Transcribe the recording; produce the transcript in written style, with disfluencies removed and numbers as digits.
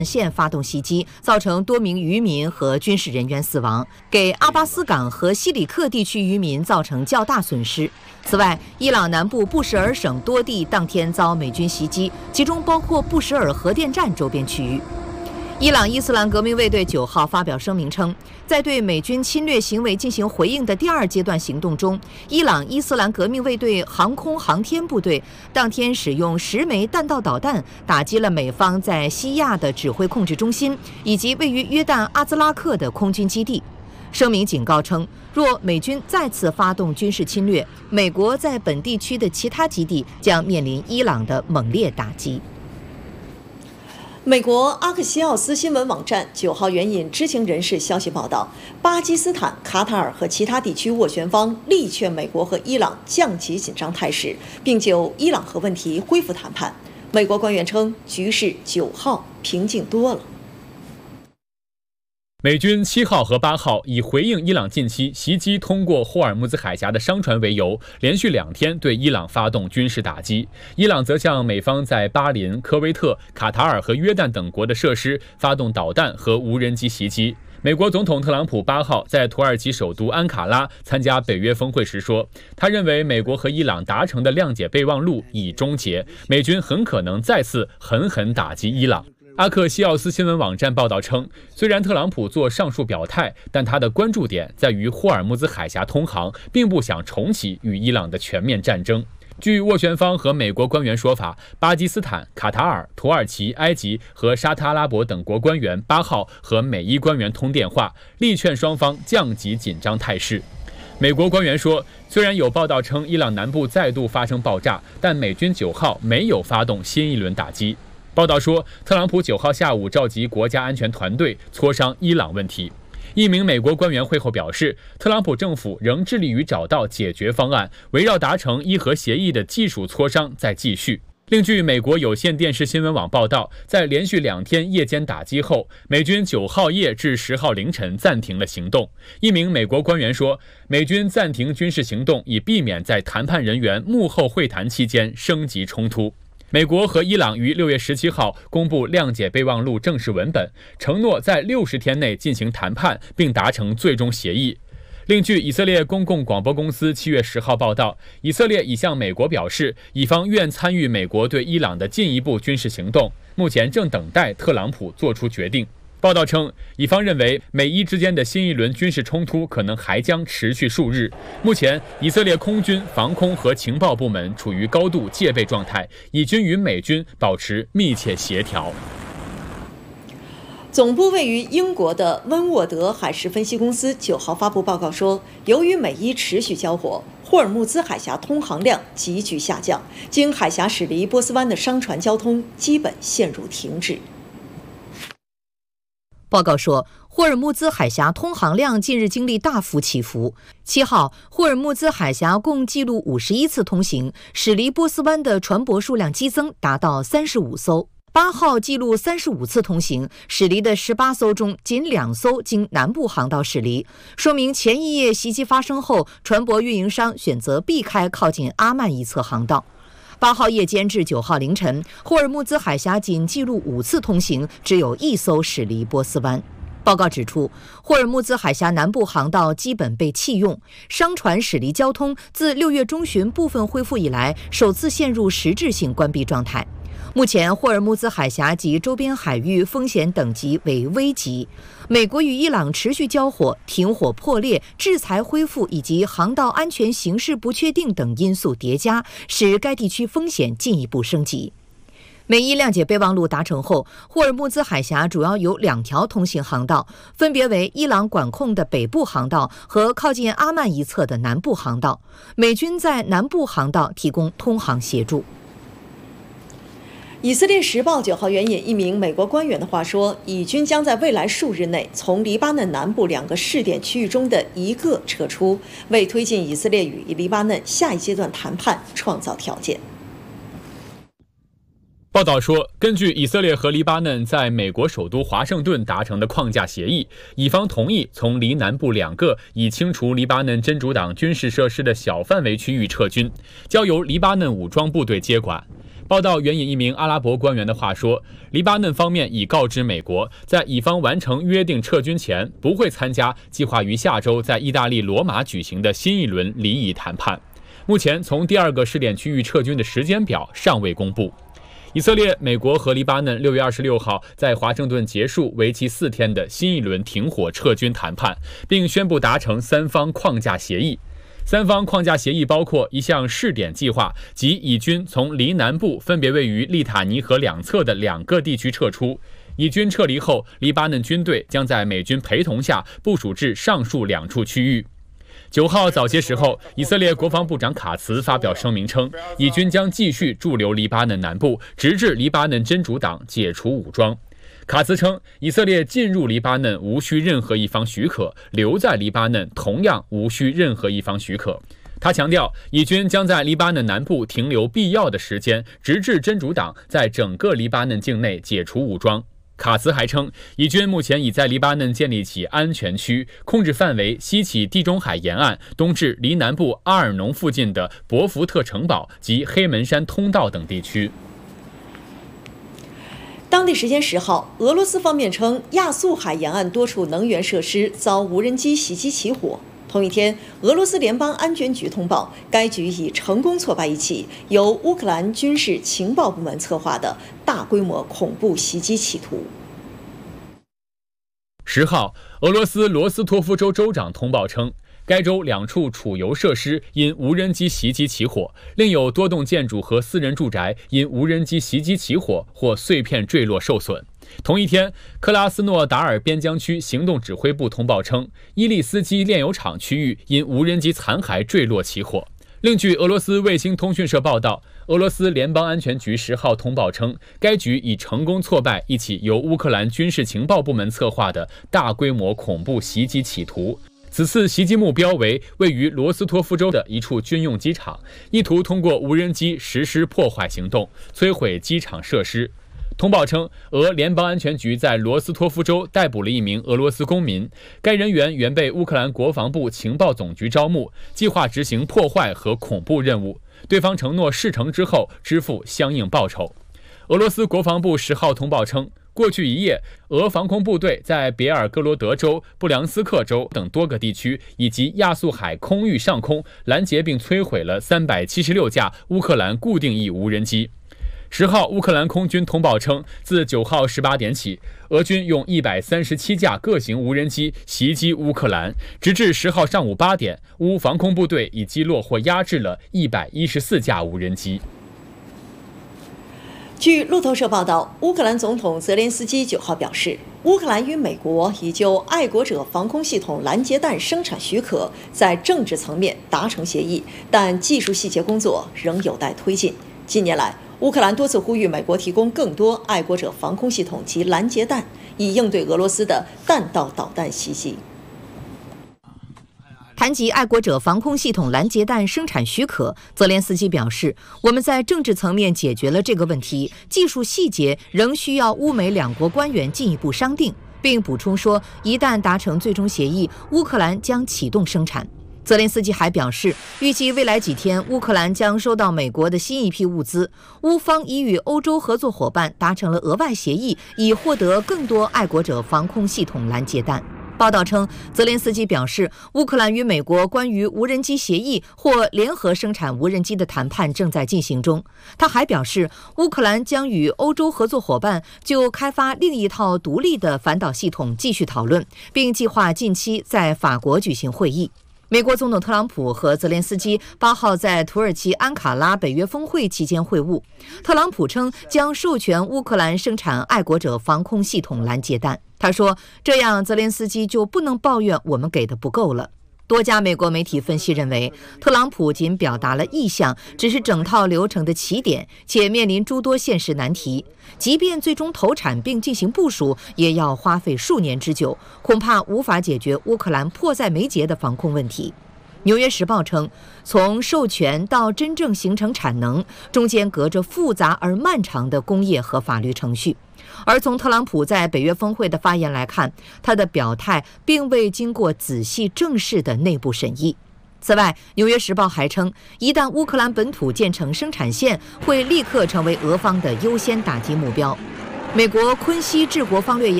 县发动袭击，造成多名渔民和军事人员死亡，给阿巴斯港和西里克地区渔民造成较大损失。此外，伊朗南部布什尔省多地当天遭美军袭击，其中包括布什尔核电站周边区域。伊朗伊斯兰革命卫队9号发表声明称，在对美军侵略行为进行回应的第2阶段行动中，伊朗伊斯兰革命卫队航空航天部队当天使用10枚弹道导弹打击了美方在西亚的指挥控制中心以及位于约旦阿兹拉克的空军基地。声明警告称，若美军再次发动军事侵略，美国在本地区的其他基地将面临伊朗的猛烈打击。 美国阿克西奥斯新闻网站9号援引知情人士消息报道，巴基斯坦、卡塔尔和其他地区斡旋方力劝美国和伊朗降级紧张态势，并就伊朗核问题恢复谈判。美国官员称，局势9号平静多了。 美军7号和8号以回应伊朗近期袭击通过霍尔木兹海峡的商船为由，连续2天对伊朗发动军事打击。伊朗则向美方在巴林、科威特、卡塔尔和约旦等国的设施发动导弹和无人机袭击。美国总统特朗普8号在土耳其首都安卡拉参加北约峰会时说，他认为美国和伊朗达成的谅解备忘录已终结，美军很可能再次狠狠打击伊朗。阿克西奥斯新闻网站报道称，虽然特朗普做上述表态，但他的关注点在于霍尔木兹海峡通航，并不想重启与伊朗的全面战争。据斡旋方和美国官员说法，巴基斯坦、卡塔尔、土耳其、埃及和沙特阿拉伯等国官员8号和美伊官员通电话，力劝双方降级紧张态势。美国官员说，虽然有报道称伊朗南部再度发生爆炸，但美军9号没有发动新一轮打击。报道说，特朗普9号下午召集国家安全团队磋商伊朗问题。一名美国官员会后表示，特朗普政府仍致力于找到解决方案，围绕达成伊核协议的技术磋商在继续。另据美国有线电视新闻网报道，在连续2天夜间打击后，美军9号夜至10号凌晨暂停了行动。一名美国官员说，美军暂停军事行动，以避免在谈判人员幕后会谈期间升级冲突。美国和伊朗于6月17号公布谅解备忘录正式文本，承诺在60天内进行谈判，并达成最终协议。另据以色列公共广播公司7月10号报道，以色列已向美国表示，以方愿参与美国对伊朗的进一步军事行动，目前正等待特朗普做出决定。报道称，以方认为美伊之间的新一轮军事冲突可能还将持续数日。目前，以色列空军、防空和情报部门处于高度戒备状态，以军与美军保持密切协调。 总部位于英国的温沃德海事分析公司9号发布报告说，由于美伊持续交火，霍尔木兹海峡通航量急剧下降，经海峡驶离波斯湾的商船交通基本陷入停滞。 报告说，霍尔木兹海峡通航量近日经历大幅起伏。7号，霍尔木兹海峡共记录51次通行，驶离波斯湾的船舶数量激增，达到35艘。8号记录35次通行，驶离的18艘中，仅2艘经南部航道驶离，说明前一夜袭击发生后，船舶运营商选择避开靠近阿曼一侧航道。8号夜间至9号凌晨，霍尔木兹海峡仅记录5次通行，只有1艘驶离波斯湾。报告指出，霍尔木兹海峡南部航道基本被弃用，商船驶离交通自6月中旬部分恢复以来，首次陷入实质性关闭状态。目前，霍尔木兹海峡及周边海域风险等级为危级。美国与伊朗持续交火、停火破裂、制裁恢复以及航道安全形势不确定等因素叠加，使该地区风险进一步升级。美伊谅解备忘录达成后，霍尔木兹海峡主要有2条通行航道，分别为伊朗管控的北部航道和靠近阿曼一侧的南部航道。美军在南部航道提供通航协助。 以色列时报9号援引一名美国官员的话说，以军将在未来数日内从黎巴嫩南部2个试点区域中的一个撤出，为推进以色列与黎巴嫩下一阶段谈判创造条件。 报道说，根据以色列和黎巴嫩在美国首都华盛顿达成的框架协议，以方同意从黎南部2个已清除黎巴嫩真主党军事设施的小范围区域撤军，交由黎巴嫩武装部队接管。 报道援引一名阿拉伯官员的话说，黎巴嫩方面已告知美国，在以方完成约定撤军前，不会参加计划于下周在意大利罗马举行的新一轮离以谈判。目前，从第2个试点区域撤军的时间表尚未公布。以色列、美国和黎巴嫩6月26号在华盛顿结束为期4天的新一轮停火撤军谈判，并宣布达成3方框架协议。3方框架协议包括一项试点计划，即以军从黎南部分别位于利塔尼河两侧的2个地区撤出。以军撤离后，黎巴嫩军队将在美军陪同下部署至上述2处区域。9号早些时候，以色列国防部长卡茨发表声明称，以军将继续驻留黎巴嫩南部，直至黎巴嫩真主党解除武装。卡茨称，以色列进入黎巴嫩无需任何一方许可，留在黎巴嫩同样无需任何一方许可。他强调，以军将在黎巴嫩南部停留必要的时间，直至真主党在整个黎巴嫩境内解除武装。卡茨还称，以军目前已在黎巴嫩建立起安全区，控制范围西起地中海沿岸，东至黎南部阿尔农附近的博福特城堡及黑门山通道等地区。 当地时间10号，俄罗斯方面称亚速海沿岸多处能源设施遭无人机袭击起火。同一天，俄罗斯联邦安全局通报，该局已成功挫败一起由乌克兰军事情报部门策划的大规模恐怖袭击企图。 10号，俄罗斯罗斯托夫州州长通报称，该州2处储油设施因无人机袭击起火，另有多栋建筑和私人住宅因无人机袭击起火或碎片坠落受损。同一天，克拉斯诺达尔边疆区行动指挥部通报称，伊利斯基炼油厂区域因无人机残骸坠落起火。另据俄罗斯卫星通讯社报道，俄罗斯联邦安全局10号通报称，该局已成功挫败一起由乌克兰军事情报部门策划的大规模恐怖袭击企图。此次袭击目标为位于罗斯托夫州的一处军用机场，意图通过无人机实施破坏行动，摧毁机场设施。通报称，俄联邦安全局在罗斯托夫州逮捕了一名俄罗斯公民，该人员原被乌克兰国防部情报总局招募，计划执行破坏和恐怖任务，对方承诺事成之后支付相应报酬。俄罗斯国防部10号通报称，过去一夜，俄防空部队在别尔哥罗德州、布良斯克州等多个地区以及亚速海空域上空拦截并摧毁了376架乌克兰固定翼无人机。10号，乌克兰空军通报称，自9号18点起，俄军用137架各型无人机袭击乌克兰，直至10号上午8点，乌防空部队已击落或压制了114架无人机。 据路透社报道，乌克兰总统泽连斯基9号表示，乌克兰与美国已就爱国者防空系统拦截弹生产许可在政治层面达成协议，但技术细节工作仍有待推进。近年来，乌克兰多次呼吁美国提供更多爱国者防空系统及拦截弹，以应对俄罗斯的弹道导弹袭击。 谈及爱国者防空系统拦截弹生产许可，泽连斯基表示，我们在政治层面解决了这个问题，技术细节仍需要乌美2国官员进一步商定，并补充说，一旦达成最终协议，乌克兰将启动生产。泽连斯基还表示，预计未来几天，乌克兰将收到美国的新一批物资。乌方已与欧洲合作伙伴达成了额外协议，以获得更多爱国者防空系统拦截弹。报道称，泽连斯基表示，乌克兰与美国关于无人机协议或联合生产无人机的谈判正在进行中。他还表示，乌克兰将与欧洲合作伙伴就开发另一套独立的反导系统继续讨论，并计划近期在法国举行会议。美国总统特朗普和泽连斯基8号在土耳其安卡拉北约峰会期间会晤。特朗普称将授权乌克兰生产爱国者防空系统拦截弹。他说，这样泽连斯基就不能抱怨我们给的不够了。多家美国媒体分析认为，特朗普仅表达了意向，只是整套流程的起点，且面临诸多现实难题。即便最终投产并进行部署，也要花费数年之久，恐怕无法解决乌克兰迫在眉睫的防空问题。纽约时报称，从授权到真正形成产能，中间隔着复杂而漫长的工业和法律程序。而从特朗普在北约峰会的发言来看，他的表态并未经过仔细正式的内部审议。 此外，《纽约时报》还称，一旦乌克兰本土建成生产线，会立刻成为俄方的优先打击目标。美国昆西治国方略